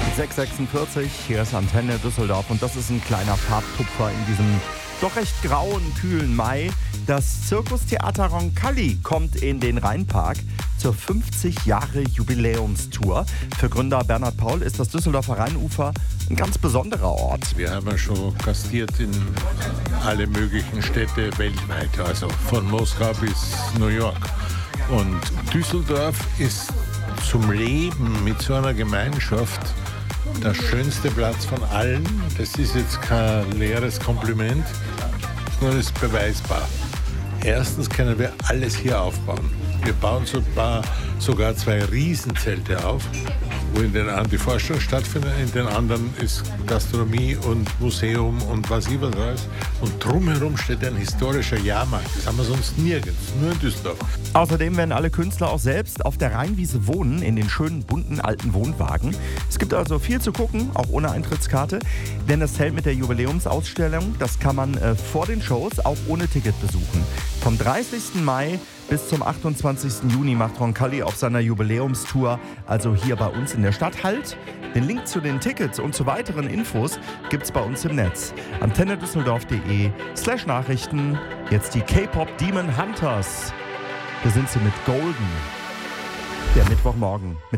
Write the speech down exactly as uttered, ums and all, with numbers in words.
sechs Uhr sechsundvierzig, hier ist Antenne Düsseldorf und das ist ein kleiner Farbtupfer in diesem doch recht grauen, kühlen Mai. Das Zirkustheater Roncalli kommt in den Rheinpark zur fünfzig Jahre Jubiläumstour. Für Gründer Bernhard Paul ist das Düsseldorfer Rheinufer ein ganz besonderer Ort. Wir haben ja schon gastiert in alle möglichen Städte weltweit, also von Moskau bis New York. Und Düsseldorf ist zum Leben mit so einer Gemeinschaft der schönste Platz von allen. Das ist jetzt kein leeres Kompliment, nur ist beweisbar. Erstens können wir alles hier aufbauen. Wir bauen sogar, sogar zwei Riesenzelte auf, wo in den einen die Forschung stattfindet, in den anderen ist Gastronomie und Museum und was ich was alles. Und drumherum steht ein historischer Jahrmarkt. Das haben wir sonst nirgends, nur in Düsseldorf. Außerdem werden alle Künstler auch selbst auf der Rheinwiese wohnen, in den schönen, bunten, alten Wohnwagen. Es gibt also viel zu gucken, auch ohne Eintrittskarte. Denn das Zelt mit der Jubiläumsausstellung, das kann man äh, vor den Shows auch ohne Ticket besuchen. Vom dreißigsten Mai bis zum achtundzwanzigsten Juni macht Roncalli auf seiner Jubiläumstour, also hier bei uns in der Stadt, Halt. Den Link zu den Tickets und zu weiteren Infos gibt's bei uns im Netz. antennedüsseldorf.de slash Nachrichten. Jetzt die K-Pop Demon Hunters. Hier sind sie mit Golden. Der Mittwochmorgen mit